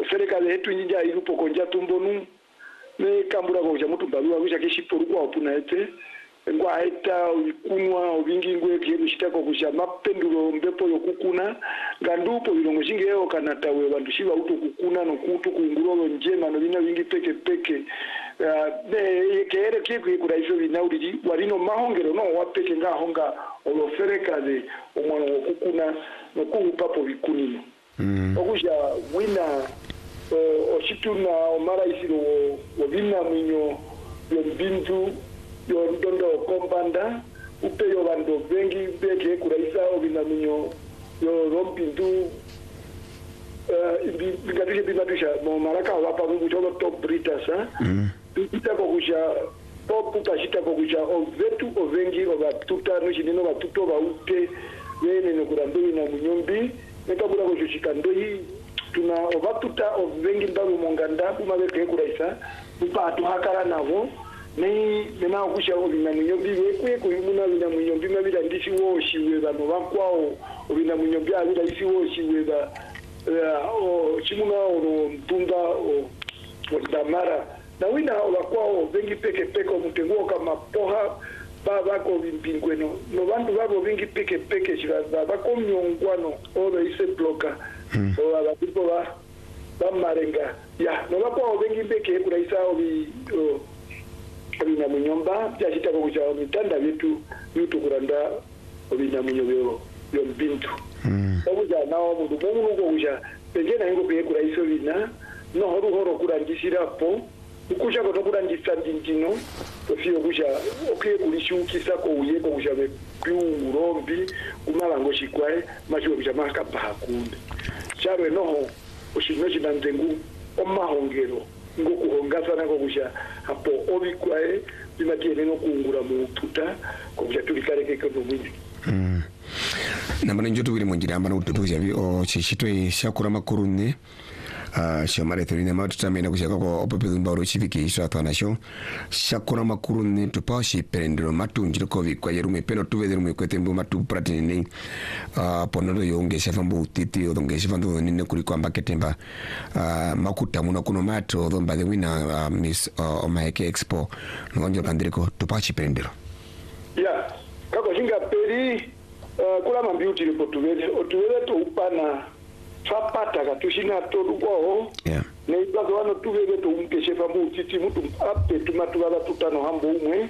serikali yetu nyinja ilupo konja tumbonu me kambura ko jamutu balu wa kuja kishiporu kwa opuna ete ngwa haita ukunwa ubingi ngwe kishita ko kuja mapendulo mbepo yokukuna gandupo bilongo shingeo kanatawe bantu shiba uto kukuna no kutu kungurolo njema no bina bingi peke peke ne kere kiko kuraiso binauriji warino mahongero no wapeke ngahonga oloferekale omwana wokukuna no kupapo bikunino okuja wina oshituna omara isiro wabina mwinyo yombintu yondondo kombanda upeyo bando bengi beke kuraisa obina mwinyo yo rompintu bigatushe bimatusha mo maraka wapa mucho top britas pita kokusha top pashita kokusha ovetu ovengi obatuta no shinino batuto baute yene no kurambe na munyombi nekabura koshika ndoi tuna obatuta ovengi ndalu monganda kumabeke kuraisa upatu hakara navo nei mena okusha obina munyombi wekwe kuyimuna bina munyombi mabira ndisi woshiwe bano bakwao obina munyombi abira isi woshiwe ba chimuna oro mpunda o damara na wina olakwao vengi peke peke mutengo kama poha baba ko bimpingweno no bantu babo vingi peke peke chibaza bako myongwano oro ise bloka so abapipo ba marenga ya no bako vingi peke kuraisa obi na munyomba yachita ko kuja mitanda vitu kuranda obi na munyobyo yo mbintu okuja nawo mundu mungu kuja pengena ngo peke kuraiso bina no horo kurandisirapo ukusha kotokurandisa ndintino tofiyo kusha okuye kulishukisa ko uye ko kusha byurombi umalango shikwae macho kusha makapaha kunde charwe noho ushino chinanzengu omahongero ngo kuhongasa nako kusha hapo obikwae bimakiene no kungura mu tuta ko kusha tulikareke ko mwini namana njoto biri munjira mbana ututuja bi o chishitwe shakura makurune shamare terina matutamena kushaka ko opepezumba ro chivike iswa twanasho shakura makurune tupashi pendro matunjiro kovi kwa yerume peno tuvedere mu kwetembo matu pratini ponodo yonge shafambu titi odonge shafandu nine kuri kwa mbaketemba makuta muno kuno mato domba de wina miss omaeke expo ngonjo kandiriko tupashi pendro ya kako jinga peri kula mambiuti lipo tuwele to upana trapata katushina todo kwao ne ibazo wano tuwele to umkeshe fambu titi mutu ape tumatubala tutano hambo umwe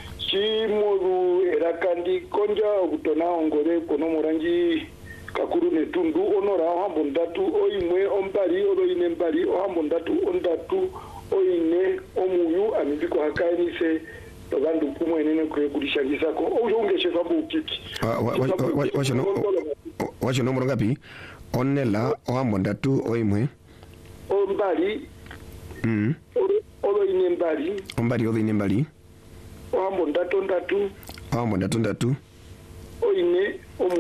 chimoru erakandi konja okutona ongore kono morangi kakuru netundu onora hambo ndatu oimwe ombali oroine mbali hambo ndatu ondatu oine omuyu amibiko hakainise bandu kumwe nene kulishangiza ko ujungeshe fambu titi wacho nomoro ngapi onela ohambo ndatu oimwe ombali olo ine mbali ombali mbali ohambo ndatu oine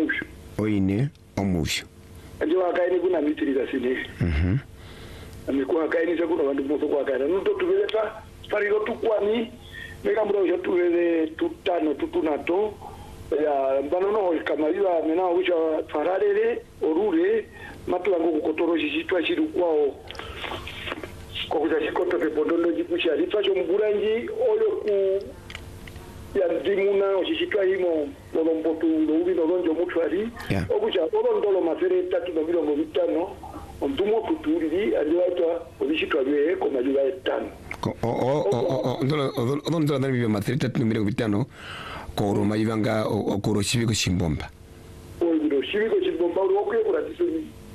omushu anje wakaini kuna mitirira sine amekuwa kaini sekuno bandu moto kwa kaina nuto tubeleta fariro tukwani mekambura uja tuwele tutano tutunato ya mbanono kamaliwa mena uja fararere orure matuango kukotoro jitwa chiru kwao kwa kujashikoto pepodondo jikusha litwacho mburanji oyo ku ya ndimuna ojishitwa himo molombotu ubi nolonjo mutwari okuja olondolo mafere 3.5 ondumo tuturi aliwaitwa ojishitwa bwe ko maliwa 5 ndolo ndalo bibi mafere 3.5 ko roma ibanga okoro chibiko chimbomba ondo chibiko chimbomba okuye kuratiso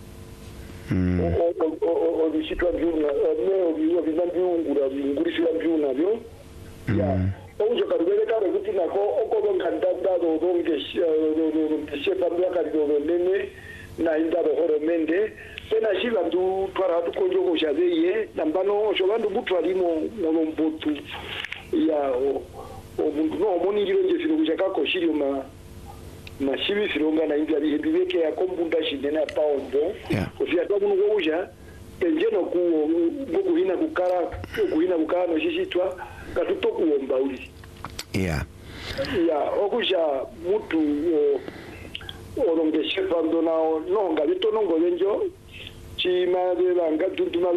ojishitwa byuna ne obiwa bingurishira byuna byo ya ojo karubele kare kuti nako okobo ngandanda dongeshe pambya karido nene na indaro horomende tena shiva ndu twara tukonjo ko shaveye nambano shobandu mutwarimo molombotu ya omuntu no moningiro nje sino kushaka shiri ma shivi sironga na india bihebike ya kombunda shindena paondo ofia twamuno kuja penjeno kuhina kukara no shishitwa katuto kuomba uli okuja mutu olongeshe pando nao nonga bito nongo benjo chima banga tuntuma